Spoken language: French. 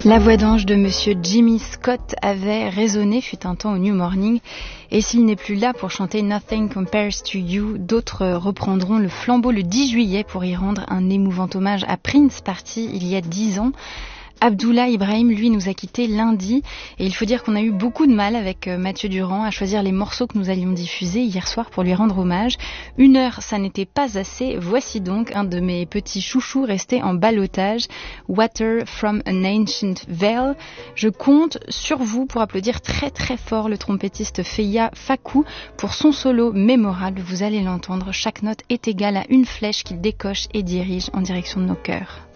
La voix d'ange de Monsieur Jimmy Scott avait résonné fut un temps au New Morning, et s'il n'est plus là pour chanter Nothing Compares to You, d'autres reprendront le flambeau le 10 juillet pour y rendre un émouvant hommage à Prince, parti il y a 10 ans. Abdullah Ibrahim, lui, nous a quittés lundi, et il faut dire qu'on a eu beaucoup de mal avec Mathieu Durand à choisir les morceaux que nous allions diffuser hier soir pour lui rendre hommage. 1 heure, ça n'était pas assez. Voici donc un de mes petits chouchous restés en ballottage, Water from an Ancient Veil. Je compte sur vous pour applaudir très très fort le trompettiste Feya Fakou pour son solo mémorable. Vous allez l'entendre, chaque note est égale à une flèche qu'il décoche et dirige en direction de nos cœurs.